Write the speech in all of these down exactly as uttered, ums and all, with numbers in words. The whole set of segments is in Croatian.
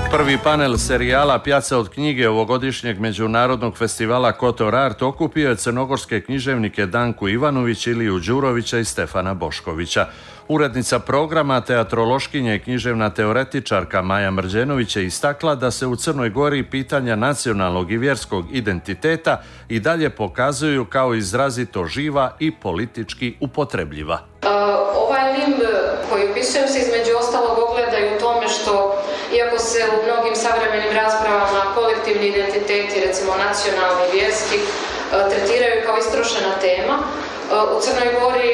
Prvi panel serijala Pjaca od knjige ovogodišnjeg međunarodnog festivala Kotor Art okupio je crnogorske književnike Danku Ivanović, Iliju Đurovića i Stefana Boškovića. Urednica programa, teatrološkinja i književna teoretičarka Maja Mrđenović je istakla da se u Crnoj Gori pitanja nacionalnog i vjerskog identiteta i dalje pokazuju kao izrazito živa i politički upotrebljiva. Uh, ovaj limb koji opisujem se između ostalog ogleda i u tome što, iako se u mnogim savremenim raspravama kolektivni identiteti, recimo nacionalni i vjerski, uh, tretiraju kao istrošena tema, u Crnoj Gori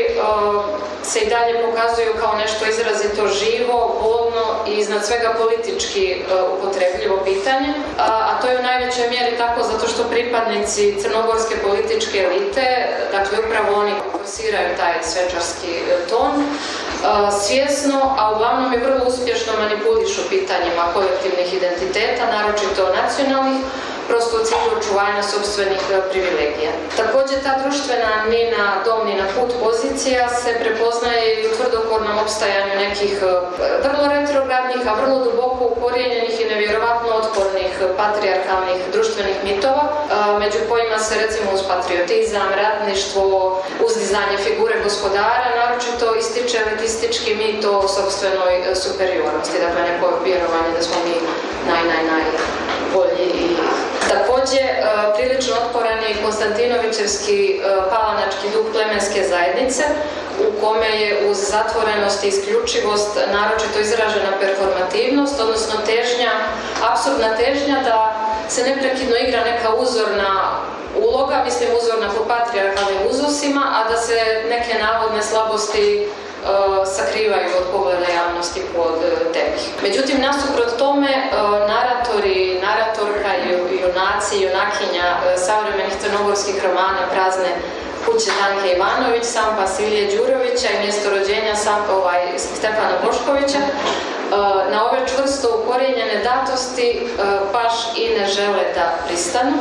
se i dalje pokazuju kao nešto izrazito živo, bolno i iznad svega politički upotrebljivo pitanje, a to je u najvećoj mjeri tako zato što pripadnici crnogorske političke elite, dakle upravo oni forsiraju taj svečarski ton, svjesno, a uglavnom i vrlo uspješno manipulišu pitanjima kolektivnih identiteta, naročito nacionalnih, prosto u cilju očuvanja sopstvenih privilegija. Također ta društvena ni na dom ni na put pozicija se prepoznaje i u tvrdokornom opstajanju nekih vrlo retrogradnih, a vrlo duboko ukorijenjenih i nevjerovatno otpornih patrijarkalnih društvenih mitova, među kojima se recimo uz patriotizam, ratništvo, uzdizanje figure gospodara, naročito ističe elitistički mit o sopstvenoj superiornosti, dakle neko vjerovanje da smo mi naj, naj, naj bolji i također, prilično otporan je Konstantinovićevski palanački duh plemenske zajednice, u kome je uz zatvorenost i isključivost naročito izražena performativnost, odnosno težnja, apsurdna težnja da se neprekidno igra neka uzorna uloga, mislim uzorna po patrijarhalnim uzusima, a da se neke navodne slabosti Uh, sakrivaju od pogleda javnosti pod uh, tepih. Međutim, nasuprot tome, uh, naratori, naratorka i junaci, junakinja uh, savremenih crnogorskih romana Prazne kuće Danke Ivanović, sam Vasilije Đurovića i mjesto rođenja sam, ovaj, Stefana Boškovića, uh, na ove čvrsto ukorijenjene datosti uh, baš i ne žele da pristanu.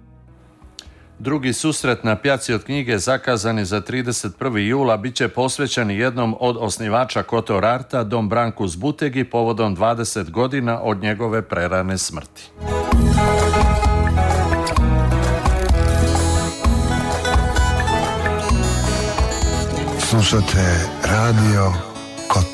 Drugi susret na Pjaci od knjige zakazani za trideset prvog jula bit će posvećen jednom od osnivača Kotor Arta, Dom Branku Zbutegi, povodom dvadeset godina od njegove prerane smrti. Slušate radio